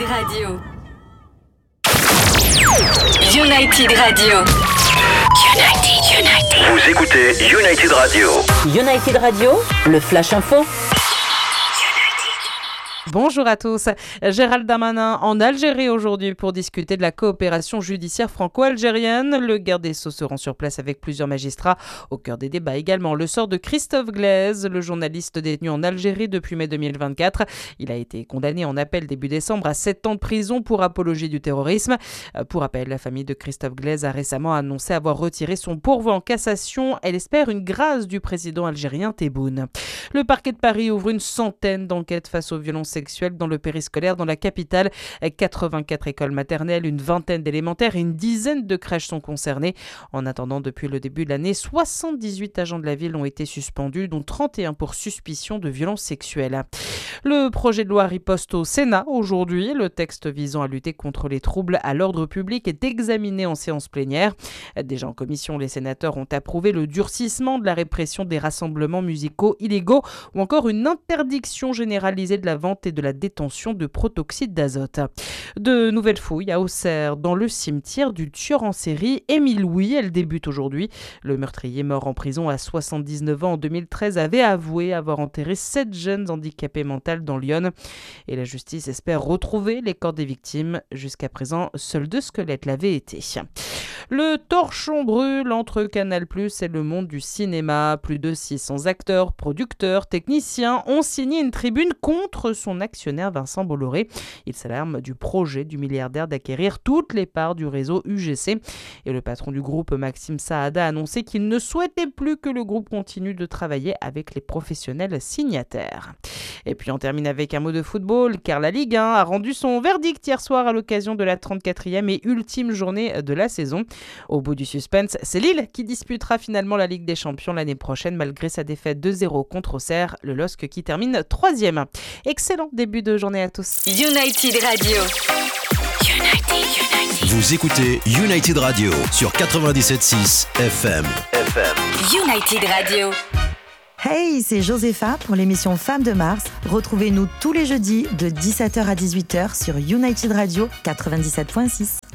Radio. United Radio. United. Vous écoutez United Radio. United Radio, le Flash Info. Bonjour à tous. Gérald Darmanin en Algérie aujourd'hui pour discuter de la coopération judiciaire franco-algérienne. Le garde des Sceaux se rend sur place avec plusieurs magistrats. Au cœur des débats également le sort de Christophe Glaise, le journaliste détenu en Algérie depuis mai 2024. Il a été condamné en appel début décembre à 7 ans de prison pour apologie du terrorisme. Pour rappel, la famille de Christophe Glaise a récemment annoncé avoir retiré son pourvoi en cassation. Elle espère une grâce du président algérien Tebboune. Le parquet de Paris ouvre une centaine d'enquêtes face aux violences sexuelles dans le périscolaire dans la capitale. 84 écoles maternelles, une vingtaine d'élémentaires et une dizaine de crèches sont concernées. En attendant, depuis le début de l'année, 78 agents de la ville ont été suspendus, dont 31 pour suspicion de violences sexuelles. Le projet de loi riposte au Sénat aujourd'hui. Le texte visant à lutter contre les troubles à l'ordre public est examiné en séance plénière. Déjà en commission, les sénateurs ont approuvé le durcissement de la répression des rassemblements musicaux illégaux ou encore une interdiction généralisée de la vente et de la détention de protoxyde d'azote. De nouvelles fouilles à Auxerre dans le cimetière du tueur en série Émile Louis. Elle débute aujourd'hui. Le meurtrier mort en prison à 79 ans en 2013 avait avoué avoir enterré 7 jeunes handicapés mentaux dans Lyon. Et la justice espère retrouver les corps des victimes. Jusqu'à présent, seuls 2 squelettes l'avaient été. Le torchon brûle entre Canal+ et le monde du cinéma. Plus de 600 acteurs, producteurs, techniciens ont signé une tribune contre son actionnaire Vincent Bolloré. Il s'alarme du projet du milliardaire d'acquérir toutes les parts du réseau UGC. Et le patron du groupe, Maxime Saada, a annoncé qu'il ne souhaitait plus que le groupe continue de travailler avec les professionnels signataires. Et puis on termine avec un mot de football, car la Ligue 1 a rendu son verdict hier soir à l'occasion de la 34e et ultime journée de la saison. Au bout du suspense, c'est Lille qui disputera finalement la Ligue des Champions l'année prochaine malgré sa défaite 2-0 contre Auxerre, le LOSC qui termine 3e. Excellent début de journée à tous. United Radio. United. Vous écoutez United Radio sur 97.6 FM. United Radio. Hey, c'est Josépha pour l'émission Femmes de Mars. Retrouvez-nous tous les jeudis de 17h à 18h sur United Radio 97.6.